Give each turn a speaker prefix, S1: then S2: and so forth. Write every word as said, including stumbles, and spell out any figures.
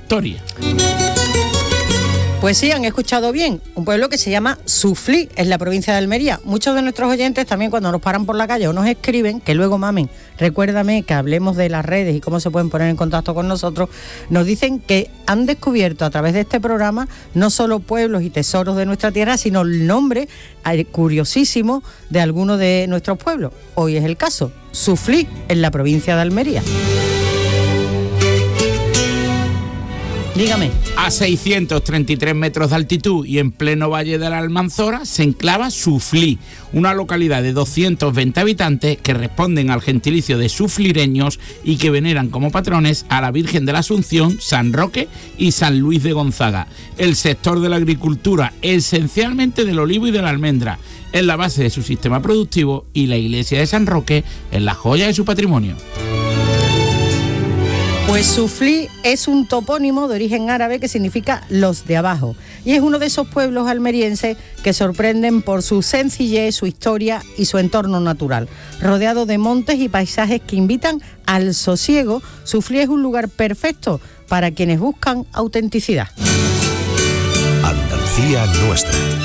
S1: historia.
S2: Pues sí, han escuchado bien, un pueblo que se llama Suflí, en la provincia de Almería. Muchos de nuestros oyentes también cuando nos paran por la calle o nos escriben, que luego mamen, recuérdame que hablemos de las redes y cómo se pueden poner en contacto con nosotros, nos dicen que han descubierto a través de este programa no solo pueblos y tesoros de nuestra tierra, sino el nombre curiosísimo de algunos de nuestros pueblos. Hoy es el caso, Suflí, en la provincia de Almería. Dígame.
S1: A seiscientos treinta y tres metros de altitud y en pleno valle de la Almanzora se enclava Suflí, una localidad de doscientos veinte habitantes que responden al gentilicio de suflireños y que veneran como patrones a la Virgen de la Asunción, San Roque y San Luis de Gonzaga. El sector de la agricultura, esencialmente del olivo y de la almendra, es la base de su sistema productivo y la iglesia de San Roque es la joya de su patrimonio.
S2: Pues Suflí es un topónimo de origen árabe que significa los de abajo y es uno de esos pueblos almerienses que sorprenden por su sencillez, su historia y su entorno natural. Rodeado de montes y paisajes que invitan al sosiego, Suflí es un lugar perfecto para quienes buscan autenticidad.
S3: Andalucía nuestra.